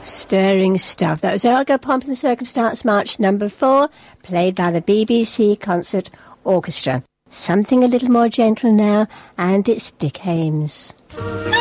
Stirring stuff. That was Ergo Pomp and Circumstance March number 4, played by the BBC Concert Orchestra. Something a little more gentle now, and it's Dick Haymes.